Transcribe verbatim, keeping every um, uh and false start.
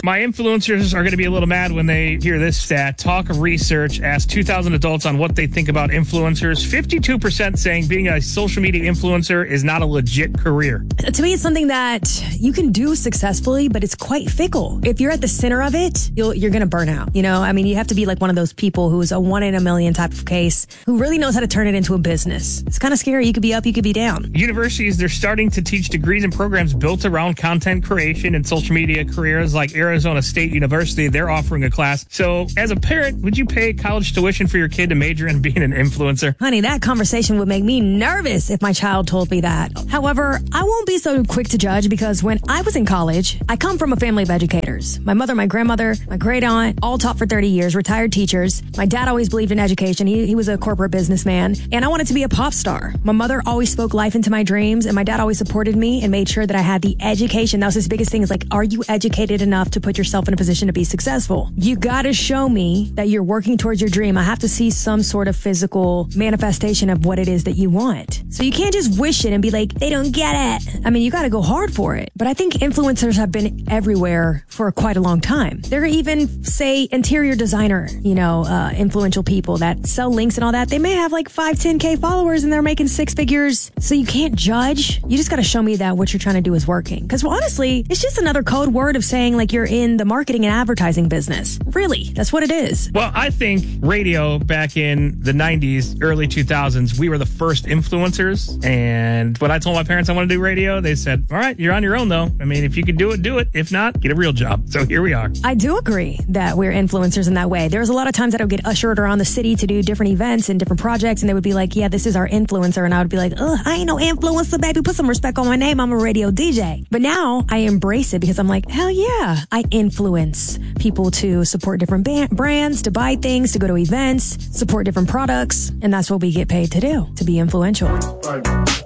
My influencers are going to be a little mad when they hear this stat. Talk Research asked two thousand adults on what they think about influencers. fifty-two percent saying being a social media influencer is not a legit career. To me, it's something that you can do successfully, but it's quite fickle. If you're at the center of it, you'll, you're going to burn out. You know, I mean, you have to be like one of those people who's a one in a million type of case who really knows how to turn it into a business. It's kind of scary. You could be up, you could be down. Universities, they're starting to teach degrees and programs built around content creation and social media careers. Like Arizona State University, they're offering a class. So as a parent, would you pay college tuition for your kid to major in being an influencer? Honey, that conversation would make me nervous if my child told me that. However, I won't be so quick to judge because when I was in college, I come from a family of educators. My mother, my grandmother, my great aunt, all taught for thirty years, retired teachers. My dad always believed in education. He, he was a corporate businessman, and I wanted to be a pop star. My mother always spoke life into my dreams, and my dad always supported me and made sure that I had the education. That was his biggest thing is like, are you educated enough to put yourself in a position to be successful? You got to show me that you're working towards your dream. I have to see some sort of physical manifestation of what it is that you want. So you can't just wish it and be like, they don't get it. I mean, you got to go hard for it. But I think influencers have been everywhere for quite a long time. There are even, say, interior designer, you know, uh, influential people that sell links and all that. They may have like five, ten K followers and they're making six figures. So you can't judge. You just got to show me that what you're trying to do is working. Because well, honestly, it's just another code word of saying like you're in the marketing and advertising business. Really, that's what it is. Well, I think radio back in the nineties, early two thousands, we were the first influencers. And when I told my parents I want to do radio, they said, all right, you're on your own though. I mean, if you could do it, do it. If not, get a real job. So here we are. I do agree that we're influencers in that way. There's a lot of times that I would get ushered around the city to do different events and different projects, and they would be like, yeah, this is our influencer. And I would be like, ugh, I ain't no influencer, baby. Put some respect on my name. I'm a radio D J. But now I embrace it because I'm like, hell yeah, I influence people to support different ba- brands, to buy things, to go to events, support different products. And that's what we get paid to do, to be influential.